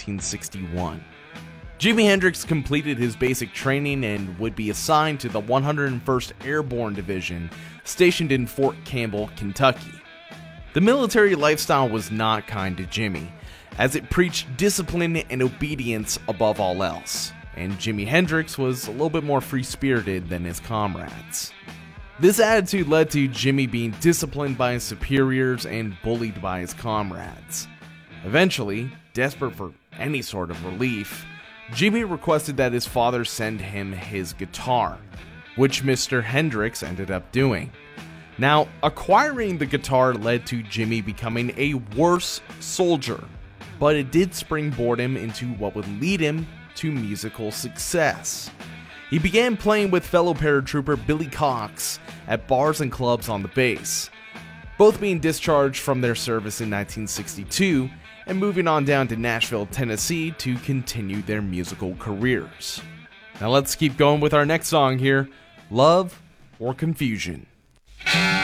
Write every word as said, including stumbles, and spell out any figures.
nineteen sixty-one. Jimi Hendrix completed his basic training and would be assigned to the one hundred first Airborne Division, stationed in Fort Campbell, Kentucky. The military lifestyle was not kind to Jimi, as it preached discipline and obedience above all else, and Jimi Hendrix was a little bit more free-spirited than his comrades. This attitude led to Jimi being disciplined by his superiors and bullied by his comrades. Eventually, desperate for any sort of relief, Jimi requested that his father send him his guitar, which Mister Hendrix ended up doing. Now, acquiring the guitar led to Jimi becoming a worse soldier, but it did springboard him into what would lead him to musical success. He began playing with fellow paratrooper Billy Cox at bars and clubs on the base, both being discharged from their service in nineteen sixty-two and moving on down to Nashville, Tennessee to continue their musical careers. Now let's keep going with our next song here, Love or Confusion.